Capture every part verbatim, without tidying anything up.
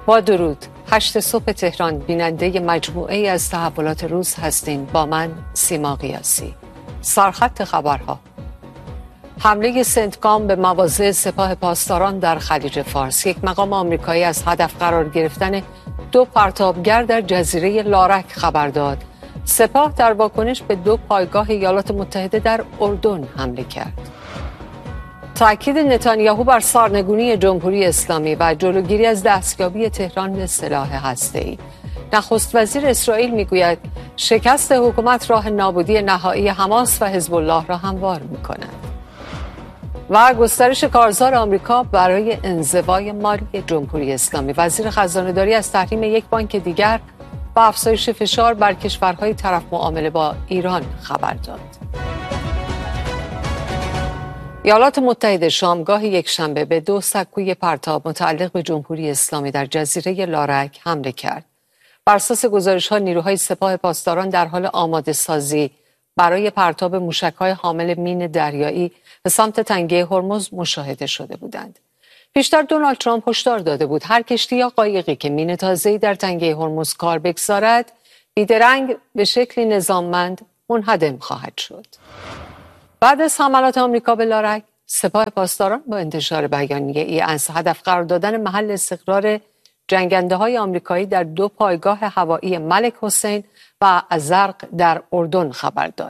با درود. هشت صبح تهران بیننده مجموعه ای از تحولات روز هستین. با من سیما قیاسی. سرخط خبرها: حمله سنتکام به مواضع سپاه پاسداران در خلیج فارس. یک مقام آمریکایی از هدف قرار گرفتن دو پرتابگر در جزیره لارک خبر داد. سپاه در واکنش به دو پایگاه ایالات متحده در اردن حمله کرد. تأکید نتانیاهو بر سرنگونی جمهوری اسلامی و جلوگیری از دستیابی تهران به سلاح هسته‌ای. نخست وزیر اسرائیل میگوید شکست حکومت راه نابودی نهایی حماس و حزب الله را هموار می‌کند. و گسترش کارزار آمریکا برای انزوای مالی جمهوری اسلامی. وزیر خزانه‌داری از تحریم یک بانک دیگر و افزایش فشار بر کشورهای طرف معامله با ایران خبر داد. ایالات متحده شامگاه یکشنبه به دو سکوی پرتاب متعلق به جمهوری اسلامی در جزیره لارک حمله کرد. بر اساس گزارش‌ها نیروهای سپاه پاسداران در حال آماده سازی برای پرتاب موشک‌های حامل مین دریایی به سمت تنگه هرمز مشاهده شده بودند. پیشتر دونالد ترامپ هشدار داده بود هر کشتی یا قایقی که مین تازه‌ای در تنگه هرمز کار بگذارد بیدرنگ به شکلی نظاممند منهدم خواهد شد. بعد از حملات آمریکا به لارک، سپاه پاسداران با انتشار بیانیه‌ای از هدف قرار دادن محل استقرار جنگنده‌های آمریکایی در دو پایگاه هوایی ملک حسین و ازرق در اردن خبر داد.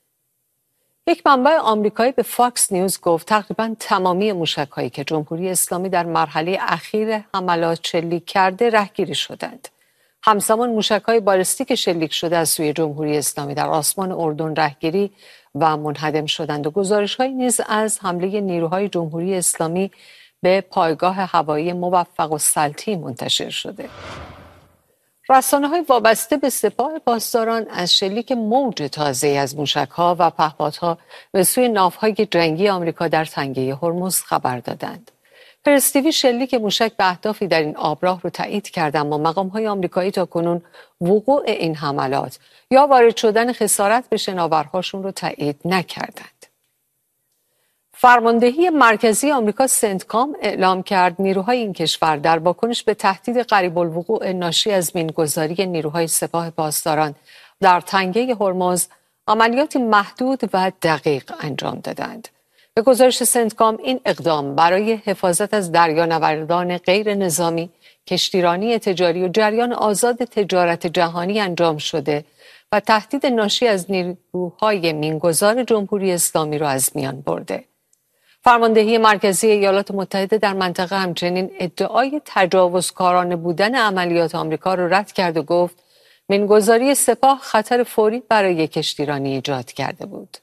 یک منبع آمریکایی به فاکس نیوز گفت تقریباً تمامی موشک‌هایی که جمهوری اسلامی در مرحله اخیر حملات شلیک کرده رهگیری شدند. همزمان موشک‌های بالستیک شلیک شده از سوی جمهوری اسلامی در آسمان اردن رهگیری و منهدم شدند و گزارش‌هایی نیز از حمله نیروهای جمهوری اسلامی به پایگاه هوایی موفق السلطی منتشر شده. رسانه‌های وابسته به سپاه پاسداران از شلیک موج تازه‌ای از موشک‌ها و پهپادها به سوی ناوهای جنگی آمریکا در تنگه هرمز خبر دادند. پرستیوی شلیک موشک به اهدافی در این آبراه رو تایید کرد، اما مقام‌های آمریکایی تاکنون وقوع این حملات یا وارد شدن خسارت به شناورهاشون رو تایید نکردند. فرماندهی مرکزی آمریکا سنتکام اعلام کرد نیروهای این کشور در واکنش به تهدید قریب الوقوع ناشی از مینگذاری نیروهای سپاه پاسداران در تنگه هرمز عملیاتی محدود و دقیق انجام دادند. به گزارش سنتکام این اقدام برای حفاظت از دریانوردان غیر نظامی، کشتیرانی تجاری و جریان آزاد تجارت جهانی انجام شده و تهدید ناشی از نیروهای مینگذار جمهوری اسلامی را از میان برده. فرماندهی مرکزی ایالات متحده در منطقه همچنین ادعای تجاوزکارانه بودن عملیات آمریکا را رد کرد و گفت مینگذاری سپاه خطر فوری برای کشتیرانی ایجاد کرده بود.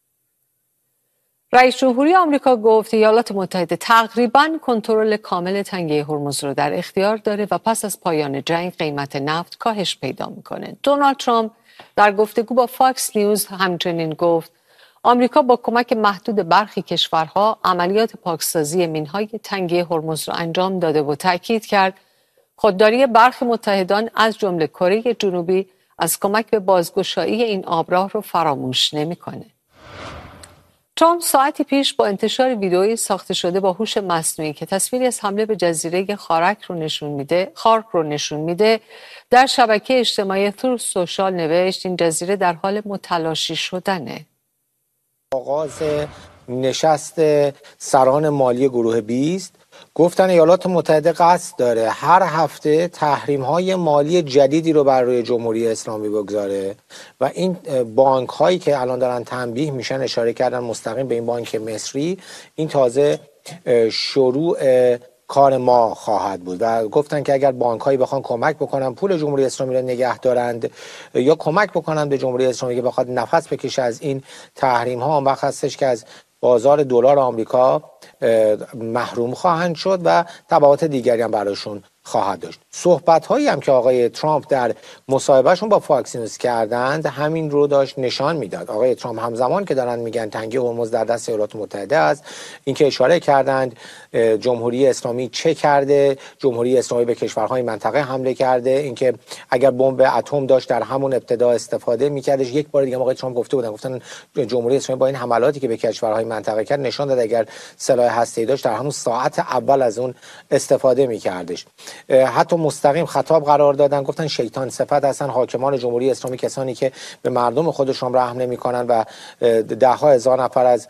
رئیس جمهوری آمریکا گفت ایالات متحده تقریباً کنترل کامل تنگه هرمز را در اختیار داره و پس از پایان جنگ قیمت نفت کاهش پیدا میکنه. دونالد ترامپ در گفتگو با فاکس نیوز همچنین گفت آمریکا با کمک محدود برخی کشورها عملیات پاکسازی مینهای تنگه هرمز را انجام داده و تاکید کرد خودداری برخی متحدان از جمله کره جنوبی از کمک به بازگشایی این آبراه را فراموش نمیکنه. ترامپ ساعتی پیش با انتشار ویدئویی ساخته شده با هوش مصنوعی که تصویری از حمله به جزیره خارک رو نشون میده، خارک رو نشون میده، در شبکه اجتماعی تروث سوشال نوشت این جزیره در حال متلاشی شدنه. آغاز نشست سران مالی گروه بیست گفتن ایالات متحده قصد داره هر هفته تحریم‌های مالی جدیدی رو بر روی جمهوری اسلامی بگذاره و این بانک هایی که الان دارن تنبیه میشن اشاره کردن مستقیم به این بانک مصری، این تازه شروع کار ما خواهد بود و گفتن که اگر بانک هایی بخوان کمک بکنن پول جمهوری اسلامی رو نگه دارند یا کمک بکنن به جمهوری اسلامی که بخواد نفس بکشه از این تحریم ها، اون وقت هستش که از بازار دلار آمریکا محروم خواهند شد و تبعات دیگری هم براشون خواهد داشت. صحبت هایی هم که آقای ترامپ در مصاحبهشون با فاکس نیوز کردند همین رو داشت نشان میداد. آقای ترامپ همزمان که دارن میگن تنگه هرمز در دست ایالات متحده است، اینکه اشاره کردند جمهوری اسلامی چه کرده، جمهوری اسلامی به کشورهای منطقه حمله کرده، اینکه اگر بمب اتم داشت در همون ابتدا استفاده میکردش. یک بار دیگه آقای ترامپ گفته بودن، گفتن جمهوری اسلامی با این حملاتی که به کشورهای منطقه کرد نشان داد اگر سلاح هسته‌ای داشت در همون ساعت اول از اون استفاده میکردش. حتی مستقیم خطاب قرار دادن، گفتن شیطان صفت هستن حاکمان جمهوری اسلامی، کسانی که به مردم خودشون رحم نمی‌کنن و ده ها هزار نفر از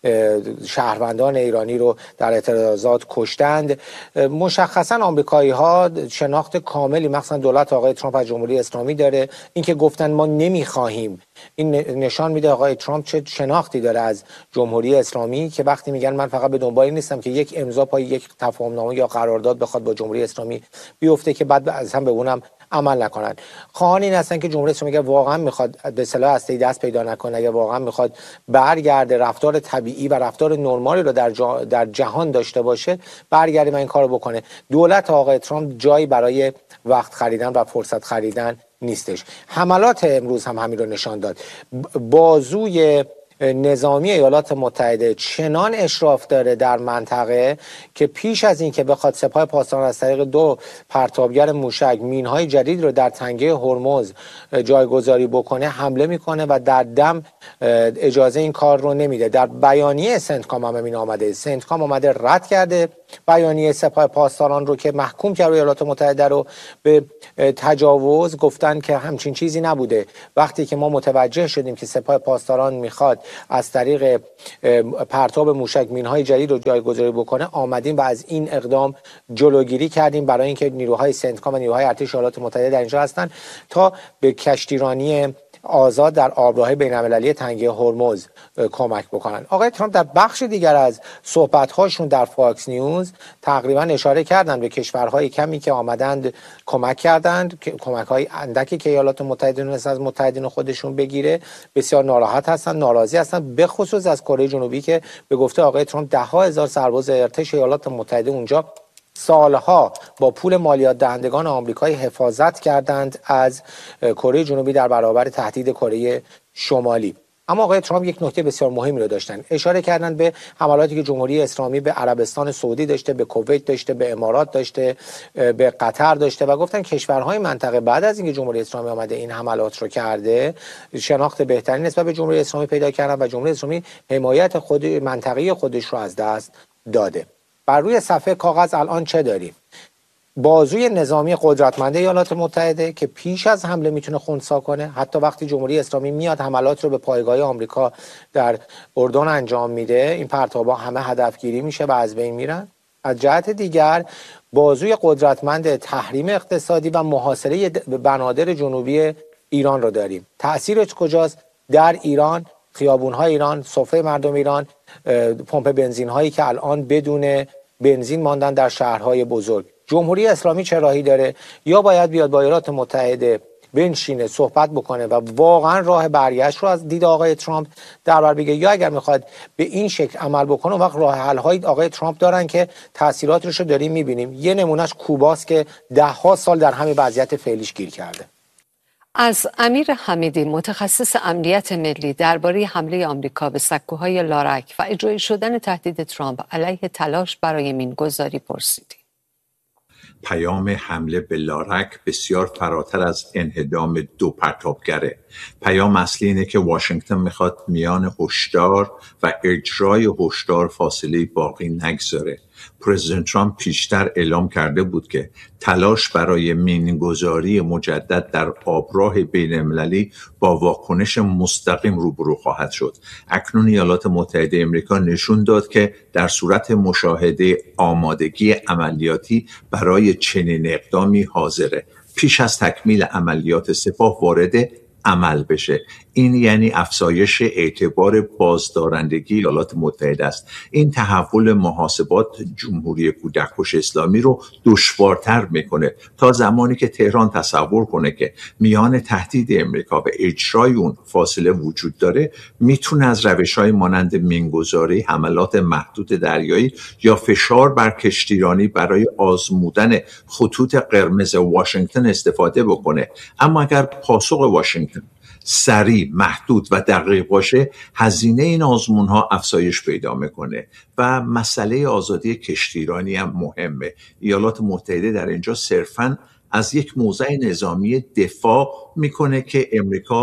شهروندان ایرانی رو در اعتراضات کشتند. مشخصا آمریکایی ها شناخت کاملی مثلا دولت آقای ترامپ از جمهوری اسلامی داره. اینکه گفتن ما نمیخواهیم، این نشان میده آقای ترامپ چه شناختی داره از جمهوری اسلامی، که وقتی میگن من فقط به دنبال نیستم که یک امضا پای یک تفاهمنامه یا قرارداد بخواد با جمهوری اسلامی بیفته که بعد اصلا به اونم عمل نکنن. خواهان این هستن که جمهوری اسلامی اگر واقعا میخواد به اصطلاح هسته دست پیدا نکنه، اگر واقعا میخواد برگرده رفتار طبیعی و رفتار نرمالی رو در, جا در جهان داشته باشه، برگرده و این کارو بکنه. دولت آقای ترامپ جایی برای وقت خریدن و فرصت خریدن نیستش. حملات امروز هم همین رو نشان داد. بازوی نظامی ایالات متحده چنان اشراف داره در منطقه که پیش از این که بخواد سپاه پاسداران از طریق دو پرتابگر موشک مینهای جدید رو در تنگه هرمز جایگذاری بکنه حمله میکنه و در دم اجازه این کار رو نمیده. در بیانیه سنتکام هم این آمده، سنتکام آمده رد کرده بیانیه سپاه پاسداران رو که محکوم کرد ایالات متحده رو به تجاوز. گفتن که همچین چیزی نبوده. وقتی که ما متوجه شدیم که سپاه پاسداران میخواد از طریق پرتاب موشک مینهای جدید رو جایگذاری بکنه، آمدیم و از این اقدام جلوگیری کردیم برای اینکه نیروهای سنتکام و نیروهای ارتش ایالات متحده در اینجا هستن تا به کشتیرانی آزاد در آبراهای بین‌المللی تنگه هرمز کمک بکنن. آقای ترامپ در بخش دیگر از صحبت‌هاشون در فاکس نیوز تقریبا اشاره کردن به کشورهای کمی که آمدند کمک کردند، کمک‌های اندکی که ایالات متحده تونست از متحدین خودشون بگیره. بسیار ناراحت هستن، ناراضی هستن، به خصوص از کره جنوبی که به گفته آقای ترامپ ده ها هزار سرباز ارتش ایالات متحده اونجا سالها با پول مالیات دهندگان آمریکایی حفاظت کردند از کره جنوبی در برابر تهدید کره شمالی. اما آقای ترامپ یک نکته بسیار مهمی رو داشتن، اشاره کردن به حملاتی که جمهوری اسلامی به عربستان سعودی داشته، به کویت داشته، به امارات داشته، به قطر داشته و گفتن کشورهای منطقه بعد از اینکه جمهوری اسلامی آمده این حملات رو کرده شناخت بهتری نسبت به جمهوری اسلامی پیدا کردن و جمهوری اسلامی حمایت خود منطقه خودش رو از دست داده. بر روی صفحه کاغذ الان چه داریم؟ بازوی نظامی قدرتمند ایالات متحده که پیش از حمله میتونه خنثی کنه. حتی وقتی جمهوری اسلامی میاد حملات رو به پایگاه آمریکا در اردن انجام میده، این پرتابا همه هدفگیری میشه و از بین میرن. از جهت دیگر بازوی قدرتمند تحریم اقتصادی و محاصره بنادر جنوبی ایران رو داریم. تأثیرش کجاست؟ در ایران، خیابون‌های ایران، سفره مردم ایران، پمپ بنزین هایی که الان بدون بنزین ماندن در شهرهای بزرگ. جمهوری اسلامی چه راهی داره؟ یا باید بیاد با ایالات متحده بنشینه صحبت بکنه و واقعا راه برگشت رو از دید آقای ترامپ در بر بگه، یا اگر میخواد به این شکل عمل بکنه وقت راه حل های آقای ترامپ دارن که تاثیراتش رو داریم میبینیم. یه نمونهش کوباست که ده ها سال در همین وضعیت فعلیش گیر کرده. از امیر حمیدی متخصص امنیت ملی درباره حمله آمریکا به سکوهای لارک و اجرایی شدن تهدید ترامپ علیه تلاش برای مینگذاری پرسیدیم. پیام حمله به لارک بسیار فراتر از انهدام دو پرتابگره. پیام اصلی اینه که واشنگتن میخواد میان هشدار و اجرای هشدار فاصله باقی نگذاره. پرزیدنت ترامپ پیشتر اعلام کرده بود که تلاش برای مینگذاری مجدد در آبراه بین‌المللی با واکنش مستقیم روبرو خواهد شد. اکنون ایالات متحده آمریکا نشون داد که در صورت مشاهده آمادگی عملیاتی برای چنین اقدامی حاضره. پیش از تکمیل عملیات سپاه وارد عمل بشه. این یعنی افزایش اعتبار بازدارندگی ایالات متحده است. این تحول محاسبات جمهوری کودککش اسلامی رو دشوارتر میکنه تا زمانی که تهران تصور کنه که میان تهدید امریکا و اجرای اون فاصله وجود داره، میتونه از روش‌های مانند مینگذاری، حملات محدود دریایی یا فشار بر کشتیرانی برای آزمودن خطوط قرمز واشنگتن استفاده بکنه. اما اگر پاسخ واشنگتن سریع، محدود و دقیق باشه، هزینه این آزمون‌ها افزایش پیدا میکنه و مسئله آزادی کشتیرانی هم مهمه. ایالات متحده در اینجا صرفاً از یک موضع نظامی دفاع میکنه که امریکا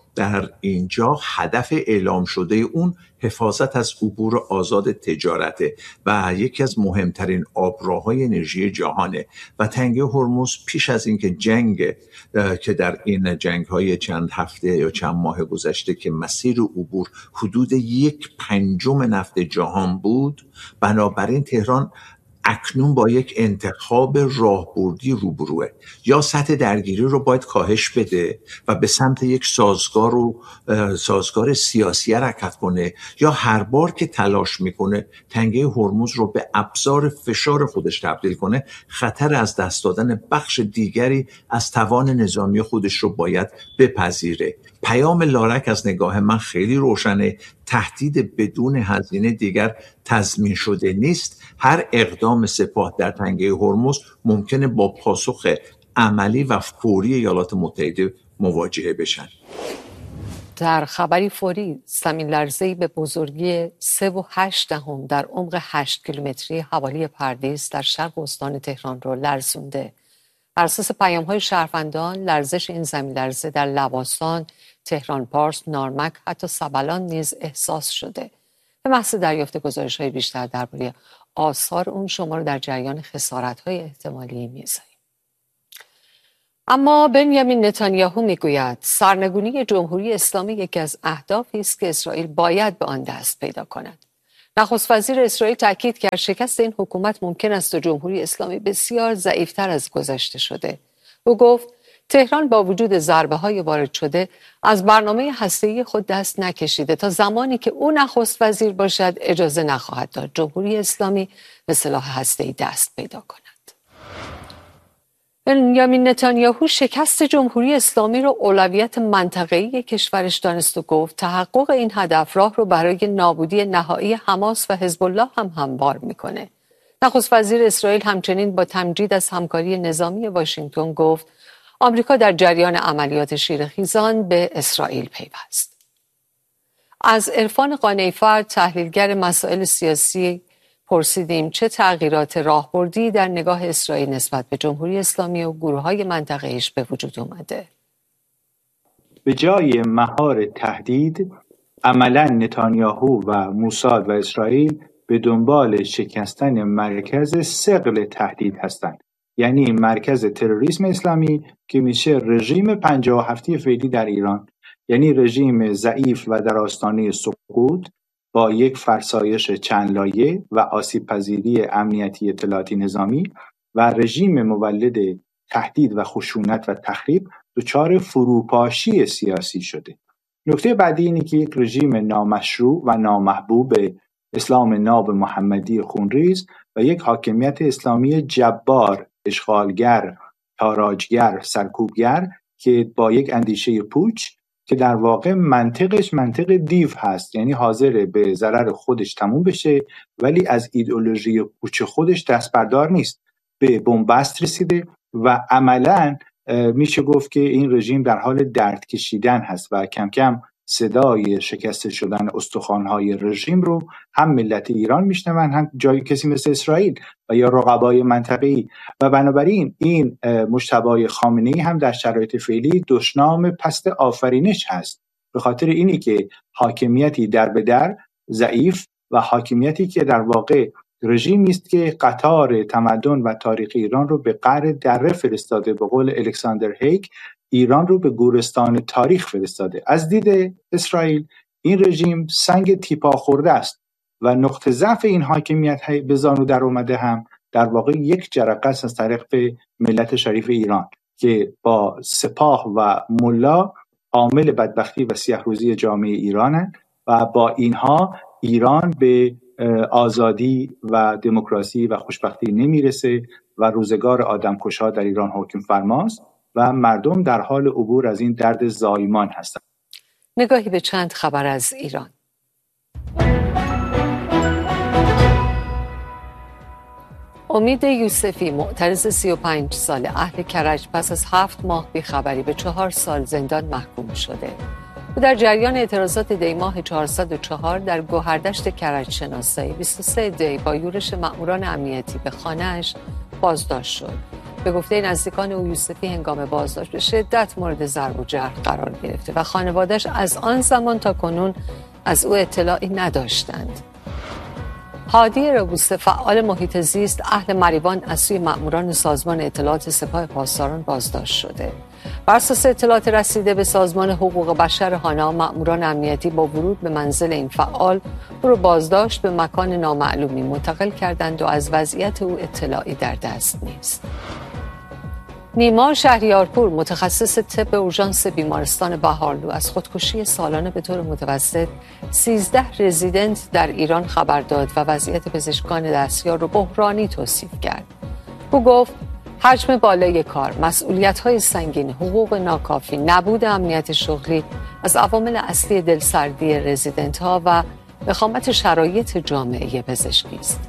در اینجا هدف اعلام شده اون حفاظت از عبور آزاد تجارته و یکی از مهمترین آبراهای انرژی جهانه و تنگه هرمز پیش از اینکه جنگ که در این جنگ‌های چند هفته یا چند ماه گذشته که مسیر عبور حدود یک پنجم نفت جهان بود، بنابراین تهران اکنون با یک انتخاب راهبردی روبروه. یا سطح درگیری رو باید کاهش بده و به سمت یک سازگار و سازگار سیاسی حرکت کنه، یا هر بار که تلاش میکنه تنگه هرمز رو به ابزار فشار خودش تبدیل کنه، خطر از دست دادن بخش دیگری از توان نظامی خودش رو باید بپذیره. پیام لارک از نگاه من خیلی روشنه. تهدید بدون هزینه دیگر تضمین شده نیست. هر اقدام سپاه در تنگه هرمز ممکنه با پاسخ عملی و فوری ایالات متحده مواجهه بشن. در خبری فوری، زمین لرزه‌ای به بزرگی سه و هشت دهم در عمق هشت کیلومتری حوالی پردیس در شرق استان تهران را لرزونده. بر اساس پیام‌های شهروندان، لرزش این زمین لرزه در لواسان، تهران پارس، نارمک، حتی سبلان نیز احساس شده. به محض دریافت گزارش‌های بیشتر درباره آثار اون شما رو در جریان خسارت‌های احتمالی می‌ذاریم. اما بنیامین نتانیاهو میگوید سرنگونی جمهوری اسلامی یکی از اهدافی است که اسرائیل باید به آن دست پیدا کند. نخست وزیر اسرائیل تاکید کرد شکست این حکومت ممکن است و جمهوری اسلامی بسیار ضعیفتر از گذشته شده. او گفت تهران با وجود ضربه‌های وارد شده از برنامه هسته‌ای خود دست نکشیده. تا زمانی که او نخست وزیر باشد اجازه نخواهد داد جمهوری اسلامی به سلاح هسته‌ای دست پیدا کند. بنیامین نتانیاهو شکست جمهوری اسلامی را اولویت منطقه‌ای کشورش دانست و گفت تحقق این هدف راه رو برای نابودی نهایی حماس و حزب الله هم هموار میکنه. نخست وزیر اسرائیل همچنین با تمجید از همکاری نظامی واشنگتن گفت آمریکا در جریان عملیات شیرخیزان به اسرائیل پیوست. از عرفان قانعی‌فر تحلیلگر مسائل سیاسی پرسیدیم چه تغییرات راهبردی در نگاه اسرائیل نسبت به جمهوری اسلامی و گروه‌های منطقه‌ایش به وجود اومده. به جای مهار تهدید، عملاً نتانیاهو و موساد و اسرائیل به دنبال شکستن مرکز ثقل تهدید هستند. یعنی مرکز تروریسم اسلامی که میشه رژیم پنجاه و هفت فعلی در ایران، یعنی رژیم ضعیف و در آستانه سقوط با یک فرسایش چند لایه و آسیب پذیری امنیتی اطلاعاتی نظامی و رژیم مولد تهدید و خشونت و تخریب دچار فروپاشی سیاسی شده. نکته بعدی اینه که یک رژیم نامشروع و نامحبوب اسلام ناب محمدی خونریز و یک حاکمیت اسلامی جبار، اشغالگر، تاراجگر، سرکوبگر که با یک اندیشه پوچ که در واقع منطقش منطق دیو هست، یعنی حاضر به ضرر خودش تموم بشه ولی از ایدئولوژی پوچ خودش دست بردار نیست، به بنبست رسیده و عملاً میشه گفت که این رژیم در حال درد کشیدن هست و کم کم صدای شکسته شدن استخوان‌های رژیم رو هم ملت ایران میشنون، هم جای کسی مثل اسرائیل و یا رقبای منطقه‌ای و بنابراین این مجتبی خامنه‌ای هم در شرایط فعلی دشنام پست آفرینش هست، به خاطر اینی که حاکمیتی در به در ضعیف و حاکمیتی که در واقع رژیمی است که قطار تمدن و تاریخ ایران رو به قعر دره فرستاده، به قول الکساندر هیگ ایران رو به گورستان تاریخ فرستاده. از دید اسرائیل این رژیم سنگ تیپا خورده است و نقطه ضعف این حاکمیت به زانو در اومده هم در واقع یک جرقه است از طریق ملت شریف ایران که با سپاه و ملا عامل بدبختی و سیاه‌روزی جامعه ایرانند و با اینها ایران به آزادی و دموکراسی و خوشبختی نمیرسه و روزگار آدمکش‌ها در ایران حکم فرماست و مردم در حال عبور از این درد زایمان هستند. نگاهی به چند خبر از ایران. امید یوسفی، معترض سی و پنج ساله اهل کرج، پس از هفت ماه بیخبری به چهار سال زندان محکوم شده. او در جریان اعتراضات دی ماه چهارصد و چهار در گوهردشت کرج شناسایی بیست و سه دی با یورش مأموران امنیتی به خانه‌اش بازداشت شد. به گفته نزدیکان او یوسفی هنگام بازداشت به شدت مورد ضرب و جرح قرار گرفته و خانواده‌اش از آن زمان تا کنون از او اطلاعی نداشتند. هادی ربوسته فعال محیط زیست اهل مریوان از سوی مأموران سازمان اطلاعات سپاه پاسداران بازداشت شده. بر اساس اطلاعات رسیده به سازمان حقوق بشر هانا، مأموران امنیتی با ورود به منزل این فعال او را بازداشت به مکان نامعلومی منتقل کردند و از وضعیت او اطلاعی در دست نیست. نیما شهریارپور متخصص طب اورژانس بیمارستان بهارلو از خودکشی سالانه به طور متوسط سیزده رزیدنت در ایران خبر داد و وضعیت پزشکان دستیار را بحرانی توصیف کرد. او گفت حجم بالای کار، مسئولیت‌های سنگین، حقوق ناکافی، نبود امنیت شغلی از عوامل اصلی دلسردی رزیدنت‌ها و وخامت شرایط جامعه پزشکی است.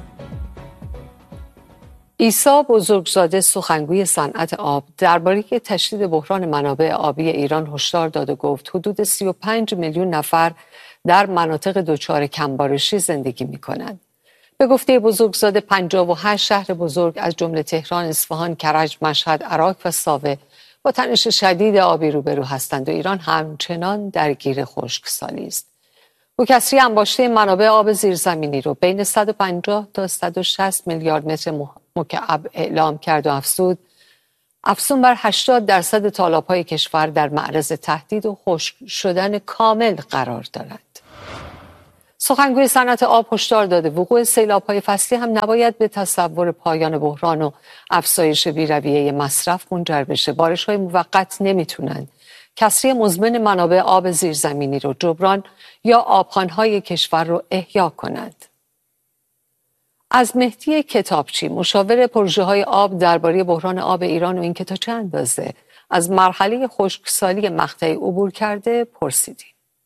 عیسی بزرگزاده سخنگوی صنعت آب درباره تشدید بحران منابع آبی ایران هشدار داد و گفت حدود سی و پنج میلیون نفر در مناطق دچار کمبارشی زندگی می‌کنند. به گفته بزرگزاده پنجاه و هشت شهر بزرگ از جمله تهران، اصفهان، کرج، مشهد، عراق و ساوه با تنش شدید آبی روبرو هستند و ایران همچنان درگیر خشکسالی است. او کسری انباشته منابع آب زیرزمینی رو بین صد و پنجاه تا صد و شصت میلیارد متر مکعب اعلام کرد و افزود افزون بر هشتاد درصد تالاب‌های کشور در معرض تهدید و خشک شدن کامل قرار دارند. سخنگوی صنعت آب هشدار داده وقوع سیلاب‌های فصلی هم نباید به تصور پایان بحران و افزایش بی‌رویه مصرف منجر بشه. بارش‌های موقت نمیتونند کسری مزمن منابع آب زیرزمینی رو جبران یا آبخوان‌های کشور رو احیا کنند. از مهدی کتابچی مشاور پروژه‌های آب درباره بحران آب ایران و اینکه تا چه اندازه از مرحله خشکسالی مقطعی عبور کرده پرسیدیم.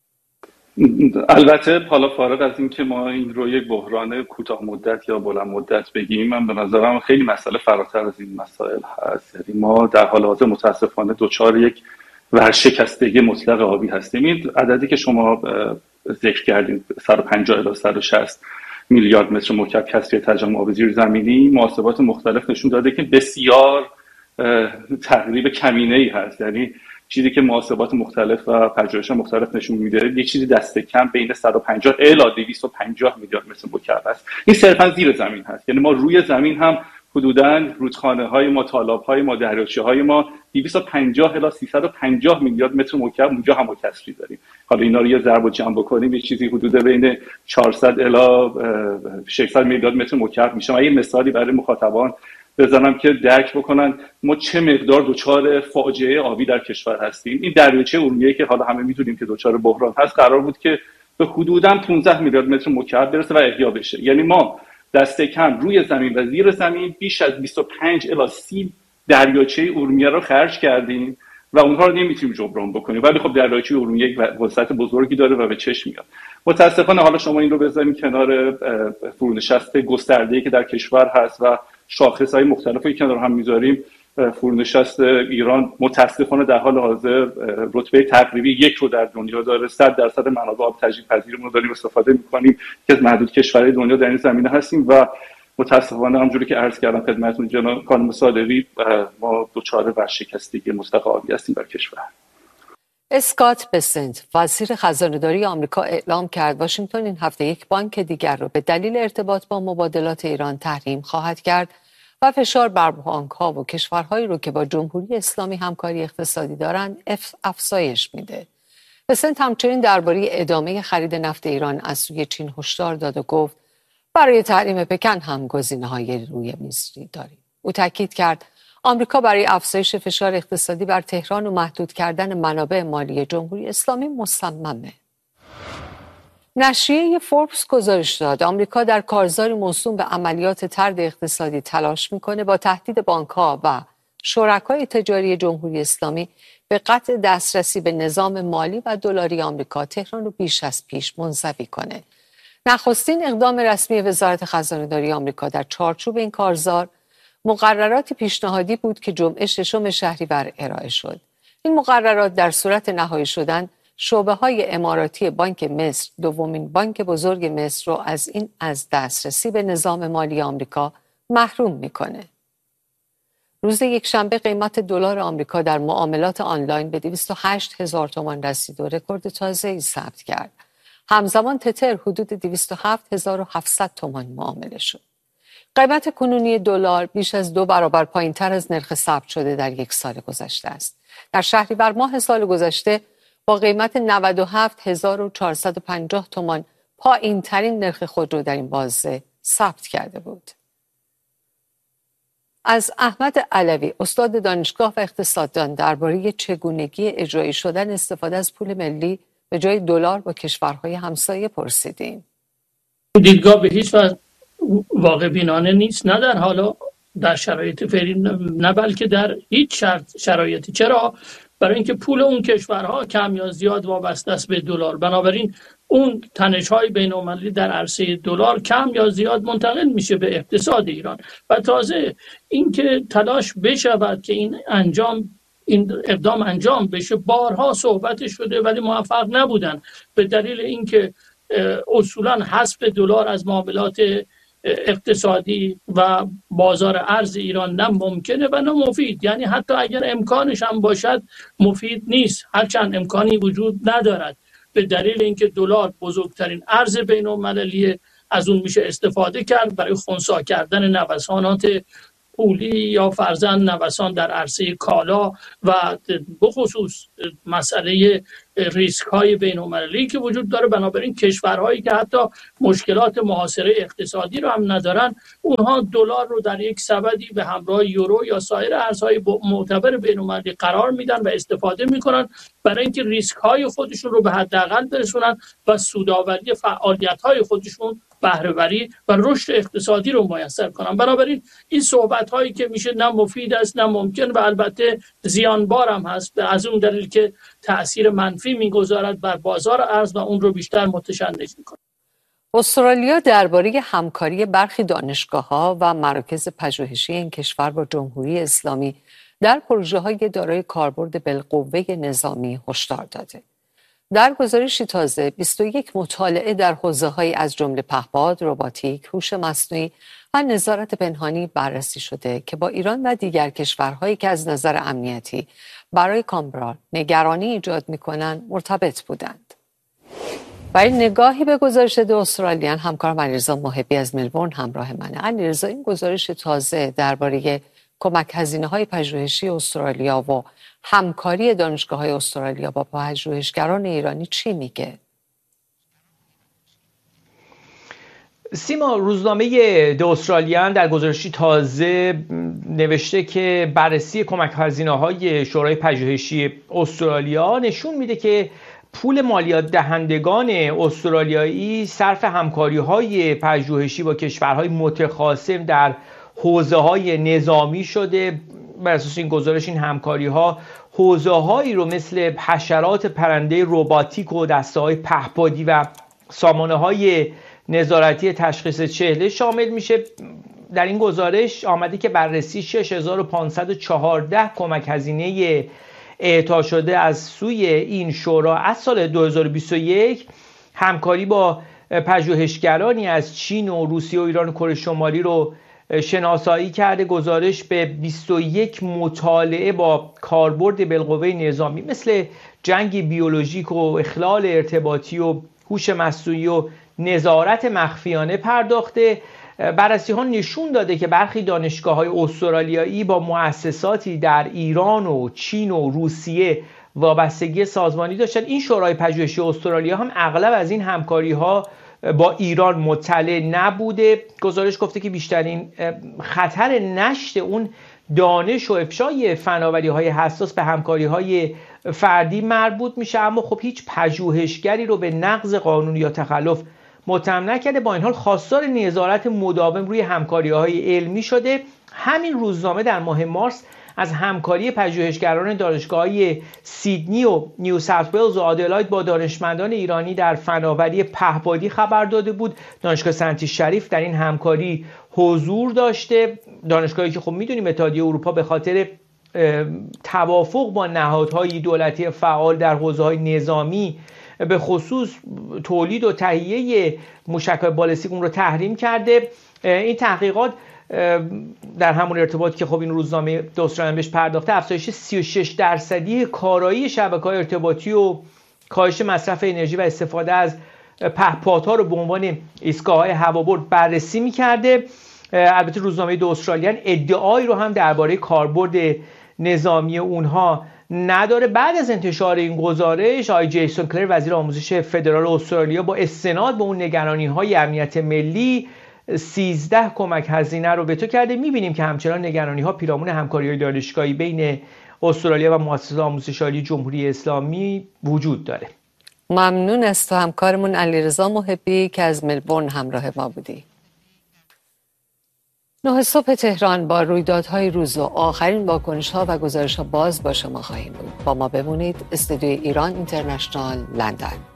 البته حالا فارغ از این که ما این رو یک بحران کوتاه مدت یا بلند مدت بگیم، من به نظرم خیلی مسئله فراتر از این مسائل هست. یعنی ما در حال حاضر متاسفانه دچار یک ورشکستگی مطلق آبی هستیم. این عددی که شما ذکر کردید صد و پنجاه الی صد و شصت میلیارد متر مکعب کسری تجمع آب زیرزمینی، محاسبات مختلف نشون داده که بسیار تقریب کمینه‌ای هست. یعنی چیزی که محاسبات مختلف و پژوهش‌ها مختلف نشون میده یه چیزی دست کم بین صد و پنجاه الی دویست و پنجاه میلیارد متر مکعب است. این صرفا زیر زمین هست. یعنی ما روی زمین هم حدوداً رودخانه‌های ما، تالاب‌های ما، دریاچه‌های ما دویست و پنجاه الی سیصد و پنجاه میلیارد متر مکعب اونجا هم کسری داریم. حالا اینا رو یه ضرب و جمع بکنیم یه چیزی حدود بین چهارصد الی ششصد میلیارد متر مکعب میشه. من یه مثالی برای مخاطبان بزنم که درک بکنن ما چه مقدار دچار فاجعه آبی در کشور هستیم. این دریاچه ارومیه که حالا همه میدونیم که دچار بحران هست قرار بود که به حدوداً پانزده میلیارد متر مکعب برسه و احیا بشه. یعنی ما دست کم روی زمین و زیر زمین بیش از بیست و پنج الی سی دریاچه ارومیه رو خرج کردیم و اونها رو نمیتونیم جبران بکنیم. ولی خب دریاچه ارومیه یک وسعت بزرگی داره و به چشم میاد. متاسفانه حالا شما این رو بذاریم کنار فرونشست گسترده‌ای که در کشور هست و شاخص‌های مختلفی که کنار هم میذاریم، فرونشست ایران متاسفانه در حال حاضر رتبه تقریبی یک رو در دنیا داره. صد درصد منابع آب تجدید پذیرمون رو داریم استفاده می‌کنیم که از محدود کشورهای دنیا در این زمینه هستیم و متاسفانه همونجوری که عرض کردم خدمتتون جناب خانم صادقی ما دچار ورشکستگی مطلق آبی هستیم در کشور. اسکات بسنت وزیر خزانه‌داری آمریکا اعلام کرد واشنگتن این هفته یک بانک دیگر را به دلیل ارتباط با مبادلات ایران تحریم خواهد کرد و فشار بر بانک‌ها و کشورهایی رو که با جمهوری اسلامی همکاری اقتصادی دارند افزایش میده. بسنت همچنین درباره ادامه خرید نفت ایران از سوی چین هشدار داد و گفت برای تحریم پکن هم گزینه‌های روی میز داریم. او تاکید کرد آمریکا برای افزایش فشار اقتصادی بر تهران و محدود کردن منابع مالی جمهوری اسلامی مصممه. نشریه فوربس گزارش داد آمریکا در کارزاری موسوم به عملیات طرد اقتصادی تلاش میکنه با تهدید بانک‌ها و شرکای تجاری جمهوری اسلامی به قطع دسترسی به نظام مالی و دلاری آمریکا تهران رو بیش از پیش منزوی کنه. نخستین اقدام رسمی وزارت خزانه‌داری آمریکا در چارچوب این کارزار مقررات پیشنهادی بود که جمعه ششم شهریور ارائه شد. این مقررات در صورت نهایی شدن شعبه‌های اماراتی بانک مصر، دومین بانک بزرگ مصر، رو از این از دسترسی به نظام مالی آمریکا محروم میکنه. روز یکشنبه قیمت دلار آمریکا در معاملات آنلاین به دویست و هشت هزار تومان رسید و رکورد تازه‌ای ثبت کرد. همزمان تتر حدود دویست و هفت هزار و هفتصد تومان معامله شد. قیمت کنونی دلار بیش از دو برابر پایین‌تر از نرخ ثبت شده در یک سال گذشته است. در شهریور ماه سال گذشته با قیمت نود و هفت هزار و چهارصد و پنجاه تومان پایین‌ترین نرخ خودرو در این بازه ثبت کرده بود. از احمد علوی، استاد دانشگاه و اقتصاددان، درباره چگونگی اجرایی شدن استفاده از پول ملی به جای دلار با کشورهای همسایه پرسیدیم. دیدگاه به هیچ وجه واقع بینانه نیست، نه در حالا در شرایط فعلی، نه بلکه در هیچ شرایطی. چرا؟ برای اینکه پول اون کشورها کم یا زیاد وابسته است به دلار. بنابراین اون تنش‌های بین‌المللی در عرصه دلار کم یا زیاد منتقل میشه به اقتصاد ایران. و تازه اینکه تلاش بشود که این انجام این اقدام انجام بشه، بارها صحبت شده ولی موفق نبودن، به دلیل اینکه اصولا حذف دلار از معاملات اقتصادی و بازار ارز ایران نه ممکنه و نه مفید. یعنی حتی اگر امکانش هم باشد مفید نیست، هرچند امکانی وجود ندارد، به دلیل اینکه دلار بزرگترین ارز بین‌المللی، از اون میشه استفاده کرد برای خنثی کردن نوسانات پولی یا فرضاً نوسان در عرصه کالا و بخصوص مسئله ریسک های بین‌المللی که وجود داره. بنابراین کشورهایی که حتی مشکلات محاصره اقتصادی رو هم ندارن، اونها دلار رو در یک سبدی به همراه یورو یا سایر ارزهای معتبر بین‌المللی قرار میدن و استفاده میکنن برای اینکه ریسک های خودشون رو به حداقل برسونن و سودآوری فعالیت های خودشون، بهره‌وری و رشد اقتصادی رو میسر کنن. بنابراین این صحبت هایی که میشه نه مفید است نه ممکن و البته زیانبار هم هست، از اون دلیل که تأثیر منفی میگذارد بر بازار ارز و اون رو بیشتر متشنج میکنه. استرالیا درباره همکاری برخی دانشگاه‌ها و مراکز پژوهشی این کشور با جمهوری اسلامی در پروژه‌های دارای کاربرد بالقوه نظامی هشدار داده. در گزارشی تازه بیست و یک مطالعه در حوزه‌هایی از جمله پهپاد، رباتیک، هوش مصنوعی و نظارت پنهانی بررسی شده که با ایران و دیگر کشورهایی که از نظر امنیتی برای کامبرا نگرانی ایجاد می‌کنند مرتبط بودند. برای نگاهی به گزارش دو استرالیان، همکارم علیرضا محبی از ملبورن همراه منه. علیرضا، این گزارش تازه درباره کمک هزینه‌های پژوهشی استرالیا و همکاری دانشگاه‌های استرالیا با پژوهشگران ایرانی چی میگه؟ سیما، روزنامه دو استرالیان در گزارشی تازه نوشته که بررسی کمک هزینه‌های شورای پژوهشی استرالیا نشون میده که پول مالیات دهندگان استرالیایی صرف همکاری‌های پژوهشی با کشورهای متخاصم در حوزه‌های نظامی شده. بر اساس این گزارش این همکاری‌ها حوزه‌هایی رو مثل حشرات پرنده رباتیک و دسته‌های پهپادی و سامانه‌های نظارتی تشخیص چهله شامل میشه. در این گزارش آمده که بررسی شش هزار و پانصد و چهارده کمک هزینه اعطا شده از سوی این شورا از سال دو هزار و بیست و یک همکاری با پژوهشگرانی از چین و روسیه و ایران و کره شمالی رو شناسایی کرده. گزارش به بیست و یک مطالعه با کاربرد بالقوه نظامی مثل جنگ بیولوژیک و اخلال ارتباطی و هوش مصنوعی و نظارت مخفیانه پرداخته. بررسی ها نشون داده که برخی دانشگاه‌های استرالیایی با مؤسساتی در ایران و چین و روسیه وابستگی سازمانی داشتن. این شورای پژوهشی استرالیا هم اغلب از این همکاری‌ها با ایران مطلع نبوده. گزارش گفته که بیشترین خطر نشت اون دانش و افشای فناوری‌های حساس به همکاری‌های فردی مربوط میشه، اما خب هیچ پژوهشگری رو به نقض قانون یا تخلف متهم نکرده. با این حال خواستار نظارت مداوم روی همکاری‌های علمی شده. همین روزنامه در ماه مارس از همکاری پژوهشگران دانشگاه‌های سیدنی و نیو ساوت ولز و آدلاید با دانشمندان ایرانی در فناوری پهپادی خبر داده بود. دانشگاه سنتی شریف در این همکاری حضور داشته. دانشگاهی که خب میدونیم اتحادیه اروپا به خاطر توافق با نهادهای دولتی فعال در حوزه‌های نظامی به خصوص تولید و تهیه موشک‌های بالستیک اون رو تحریم کرده. این تحقیقات در همون ارتباط که خب این روزنامه د استرالیان بهش پرداخته، افزایش سی و شش درصدی کارایی شبکه‌های ارتباطی و کاهش مصرف انرژی و استفاده از پهپادها رو به عنوان ایستگاه‌های هوابرد بررسی می‌کرده. البته روزنامه د استرالیان ادعایی رو هم درباره کاربرد نظامی اونها نداره. بعد از انتشار این گزارش، آقای جیسون کلر وزیر آموزش فدرال استرالیا با استناد به اون نگرانی‌های امنیت ملی سیزده کمک هزینه رو وتو کرده. می‌بینیم که همچنان نگرانی‌ها پیرامون همکاری‌های دانشگاهی بین استرالیا و مؤسسات آموزش عالی جمهوری اسلامی وجود داره. ممنون از تو همکارمون علیرضا محبی که از ملبورن همراه ما بودی. نه صبح تهران با رویدادهای روز و آخرین واکنش‌ها و گزارش‌ها باز با شما خواهیم بود. با ما بمونید. استودیوی ایران اینترنشنال، لندن.